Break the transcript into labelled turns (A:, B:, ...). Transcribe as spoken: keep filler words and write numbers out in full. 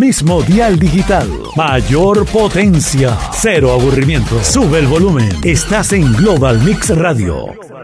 A: mismo dial digital. Mayor potencia, cero aburrimiento. Sube el volumen. Estás en Global Mix Radio.